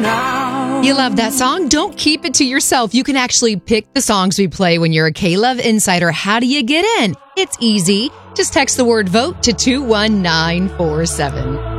now. You love that song? Don't keep it to yourself. You can actually pick the songs we play when you're a K-Love Insider. How do you get in? It's easy. Just text the word VOTE to 21947.